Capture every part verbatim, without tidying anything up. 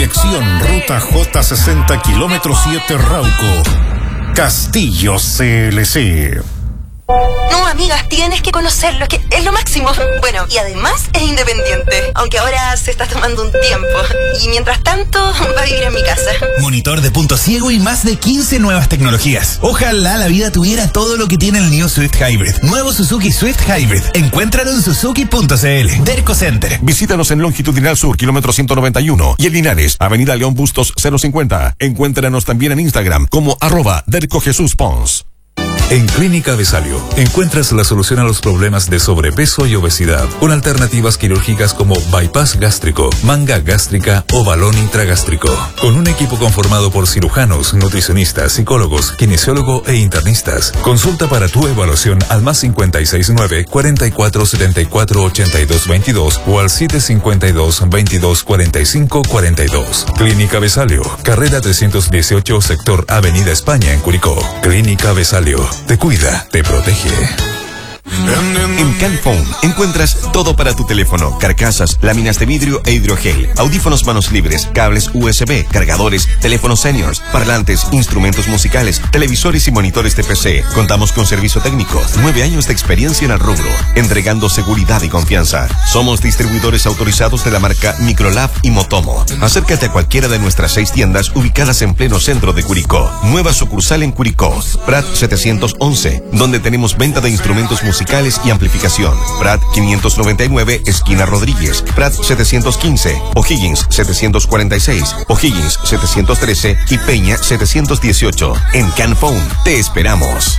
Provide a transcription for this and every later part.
Conexión Ruta J sesenta kilómetro siete Rauco. Castillo C L C. No, amiga, tienes que conocerlo, que es lo máximo. Bueno, y además es independiente, aunque ahora se está tomando un tiempo. Y mientras tanto, va a vivir en mi casa. Monitor de punto ciego y más de quince nuevas tecnologías. Ojalá la vida tuviera todo lo que tiene el New Swift Hybrid. Nuevo Suzuki Swift Hybrid. Encuéntralo en suzuki punto c l. Derco Center. Visítanos en Longitudinal Sur, kilómetro ciento noventa y uno. Y en Linares, Avenida León Bustos cero cincuenta. Encuéntranos también en Instagram como arroba Derco Jesús Pons. En Clínica Besalio encuentras la solución a los problemas de sobrepeso y obesidad con alternativas quirúrgicas como bypass gástrico, manga gástrica o balón intragástrico. Con un equipo conformado por cirujanos, nutricionistas, psicólogos, kinesiólogo e internistas. Consulta para tu evaluación al más cincuenta y seis nueve, cuarenta y cuatro setenta y cuatro ochenta y dos veintidós o al siete cincuenta y dos, veintidós cuarenta y cinco cuarenta y dos. Clínica Besalio, carrera trescientos dieciocho, sector Avenida España en Curicó. Clínica Besalio. Te cuida, te protege. En Canphone encuentras todo para tu teléfono: carcasas, láminas de vidrio e hidrogel, audífonos manos libres, cables U S B, cargadores, teléfonos seniors, parlantes, instrumentos musicales, televisores y monitores de P C. Contamos con servicio técnico, nueve años de experiencia en el rubro, entregando seguridad y confianza. Somos distribuidores autorizados de la marca Microlab y Motomo. Acércate a cualquiera de nuestras seis tiendas ubicadas en pleno centro de Curicó. Nueva sucursal en Curicó, Prat setecientos once, donde tenemos venta de instrumentos musicales y amplificación. Prat quinientos noventa y nueve, esquina Rodríguez. Prat setecientos quince, O'Higgins setecientos cuarenta y seis, O'Higgins setecientos trece y Peña setecientos dieciocho. En Canphone te esperamos.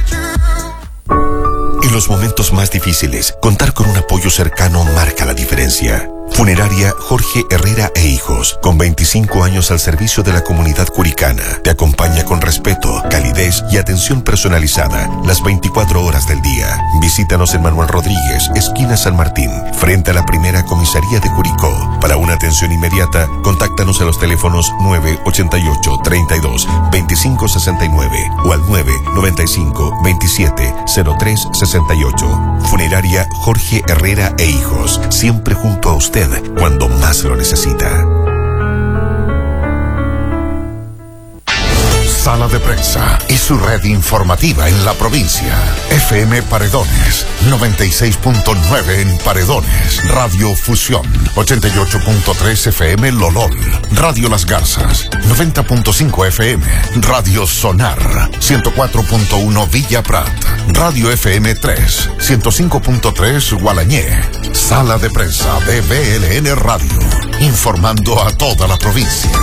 En los momentos más difíciles, contar con un apoyo cercano marca la diferencia. Funeraria Jorge Herrera e Hijos, con veinticinco años al servicio de la comunidad curicana, te acompaña con respeto, calidez y atención personalizada las veinticuatro horas del día. Visítanos en Manuel Rodríguez, esquina San Martín, frente a la primera comisaría de Curicó. Para una atención inmediata, contáctanos a los teléfonos nueve ochenta y ocho, treinta y dos, veinticinco sesenta y nueve o al nueve noventa y cinco, veintisiete, cero tres sesenta y ocho. Funeraria Jorge Herrera e Hijos, siempre junto a usted cuando más lo necesita. Sala de Prensa y su red informativa en la provincia. F M Paredones, noventa y seis punto nueve en Paredones. Radio Fusión, ochenta y ocho punto tres F M Lolol. Radio Las Garzas, noventa punto cinco F M. Radio Sonar, ciento cuatro punto uno Villa Prat. Radio F M tres, ciento cinco punto tres Gualañé. Sala de Prensa de B L N Radio, informando a toda la provincia.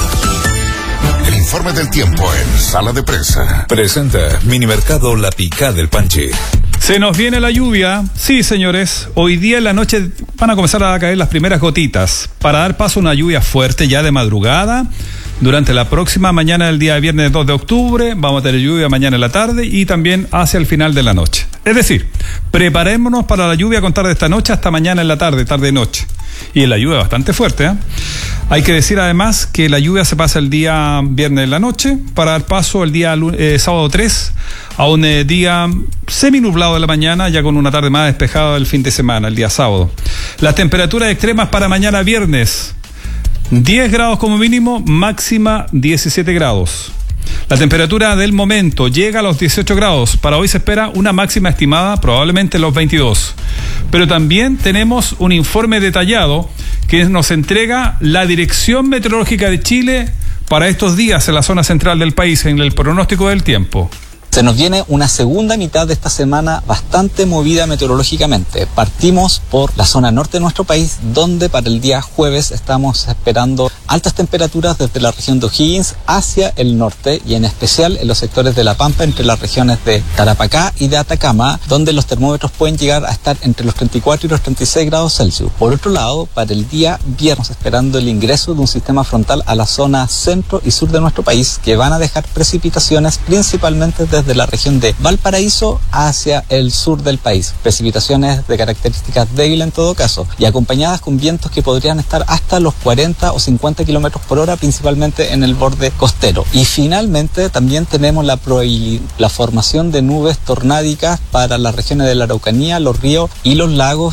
El informe del tiempo en Sala de Prensa. Presenta Minimercado La Picá del Panchi. Se nos viene la lluvia. Sí, señores. Hoy día en la noche van a comenzar a caer las primeras gotitas para dar paso a una lluvia fuerte ya de madrugada. Durante la próxima mañana del día viernes dos de octubre vamos a tener lluvia mañana en la tarde y también hacia el final de la noche. Es decir, preparémonos para la lluvia a contar de esta noche hasta mañana en la tarde, tarde y noche. Y la lluvia bastante fuerte, ¿eh? Hay que decir además que la lluvia se pasa el día viernes en la noche para dar paso el día eh, sábado tres a un eh, día seminublado de la mañana, ya con una tarde más despejada del fin de semana, el día sábado. Las temperaturas extremas para mañana viernes: diez grados como mínimo, máxima diecisiete grados. La temperatura del momento llega a los dieciocho grados. Para hoy se espera una máxima estimada probablemente los veintidós. Pero también tenemos un informe detallado que nos entrega la Dirección Meteorológica de Chile para estos días en la zona central del país, en el pronóstico del tiempo. Se nos viene una segunda mitad de esta semana bastante movida meteorológicamente. Partimos por la zona norte de nuestro país, donde para el día jueves estamos esperando altas temperaturas desde la región de O'Higgins hacia el norte y en especial en los sectores de La Pampa, entre las regiones de Tarapacá y de Atacama, donde los termómetros pueden llegar a estar entre los treinta y cuatro y los treinta y seis grados Celsius. Por otro lado, para el día viernes esperando el ingreso de un sistema frontal a la zona centro y sur de nuestro país, que van a dejar precipitaciones principalmente desde de la región de Valparaíso hacia el sur del país. Precipitaciones de características débiles en todo caso y acompañadas con vientos que podrían estar hasta los cuarenta o cincuenta kilómetros por hora, principalmente en el borde costero. Y finalmente también tenemos la, la formación de nubes tornádicas para las regiones de la Araucanía, los ríos y los lagos